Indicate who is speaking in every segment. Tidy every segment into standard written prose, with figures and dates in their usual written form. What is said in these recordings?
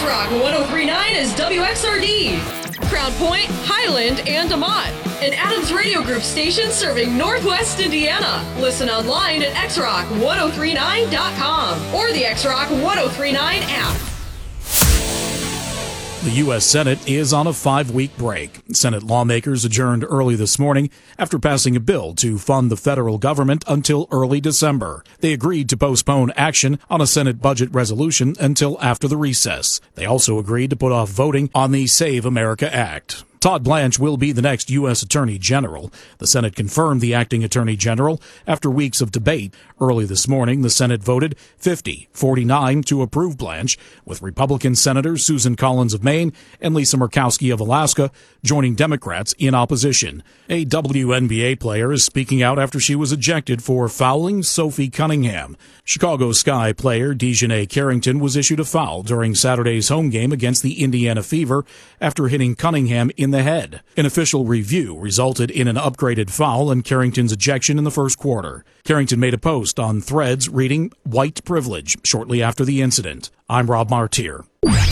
Speaker 1: X-Rock 103.9 is WXRD. Crown Point, Highland, and DeMott. An Adams Radio Group station serving Northwest Indiana. Listen online at xrock1039.com or the X-Rock 1039 app.
Speaker 2: The U.S. Senate is on a 5-week break. Senate lawmakers adjourned early this morning after passing a bill to fund the federal government until early December. They agreed to postpone action on a Senate budget resolution until after the recess. They also agreed to put off voting on the Save America Act. Todd Blanche will be the next U.S. Attorney General. The Senate confirmed the acting Attorney General after weeks of debate. Early this morning, the Senate voted 50-49 to approve Blanche, with Republican Senators Susan Collins of Maine and Lisa Murkowski of Alaska joining Democrats in opposition. A WNBA player is speaking out after she was ejected for fouling Sophie Cunningham. Chicago Sky player Dejanay Carrington was issued a foul during Saturday's home game against the Indiana Fever after hitting Cunningham in the head. An official review resulted in an upgraded foul and Carrington's ejection in the first quarter. Carrington made a post on Threads reading "white privilege" shortly after the incident. I'm Rob Martier.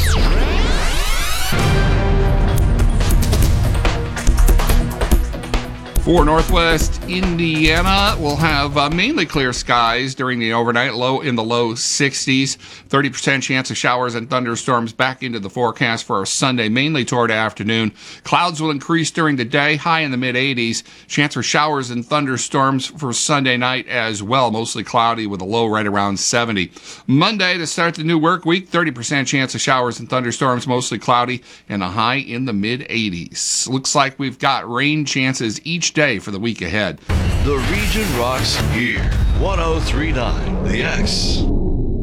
Speaker 3: For Northwest Indiana, we'll have mainly clear skies during the overnight, low in the low 60s. 30% chance of showers and thunderstorms back into the forecast for our Sunday, mainly toward afternoon. Clouds will increase during the day, high in the mid-80s. Chance for showers and thunderstorms for Sunday night as well, mostly cloudy with a low right around 70. Monday, to start the new work week, 30% chance of showers and thunderstorms, mostly cloudy, and a high in the mid-80s. Looks like we've got rain chances each day for the week ahead.
Speaker 4: The region rocks here. 103.9 The X.